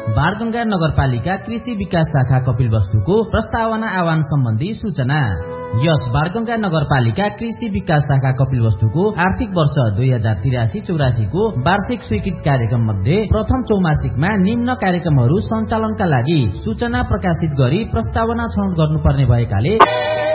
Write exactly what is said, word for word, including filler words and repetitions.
बारगंगा नगरपालिका कृषि विकास शाखा कपिलवस्तुको प्रस्तावना आह्वान सम्बन्धी सूचना। यस बारगंगा नगरपालिका कृषि विकास शाखा कपिलवस्तुको आर्थिक वर्ष दुई हजार तिरासी चौरासी को वार्षिक स्वीकृत कार्यक्रम मध्ये प्रथम चौमासिकमा निम्न कार्यक्रमहरू सञ्चालनका लागि सूचना प्रकाशित गरी प्रस्तावना छनौट गर्नुपर्ने भएकाले